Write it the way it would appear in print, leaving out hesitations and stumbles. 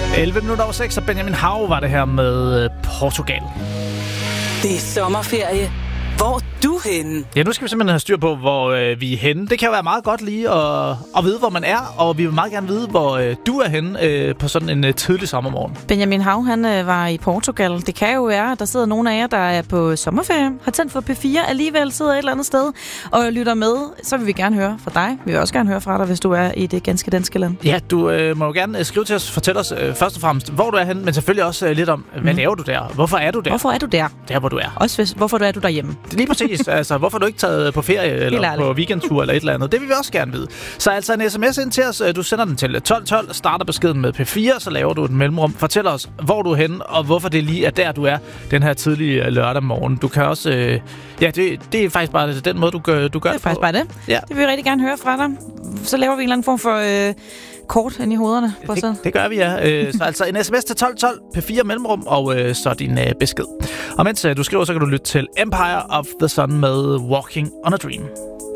11:06, og Benjamin Hav var det her med Portugal. Det er sommerferie. Hvor er du henne? Ja, nu skal vi simpelthen have styr på, hvor vi er henne. Det kan jo være meget godt lige at vide, hvor man er, og vi vil meget gerne vide, hvor du er henne på sådan en tidlig sommermorgen. Benjamin Hav, han var i Portugal. Det kan jo være, at der sidder nogle af jer, der er på sommerferie, har tændt for P4, alligevel sidder et eller andet sted og lytter med. Så vil vi gerne høre fra dig. Vi vil også gerne høre fra dig, hvis du er i det ganske danske land. Ja, du må jo gerne skrive til os, fortæl os først og fremmest, hvor du er henne, men selvfølgelig også lidt om, hvad laver du der? Hvorfor er du der? Hvorfor er du der? Der, hvor du er. Også hvorfor er du derhjemme? Lige præcis. Altså, hvorfor er du ikke taget på ferie eller på weekendtur eller et eller andet? Det vil vi også gerne vide. Så altså en sms ind til os. Du sender den til 1212, starter beskeden med P4, så laver du et mellemrum. Fortæl os, hvor du er henne, og hvorfor det lige er der, du er den her tidlige lørdag morgen. Du kan også... det er faktisk bare den måde, du gør det på. Det er faktisk bare det. Ja. Det vil vi rigtig gerne høre fra dig. Så laver vi en eller anden form for... kort ind i hovederne. Det gør vi, ja. Så altså en sms til 1212, P4 mellemrum, og så din besked. Og mens du skriver, så kan du lytte til Empire of the Sun med Walking on a Dream.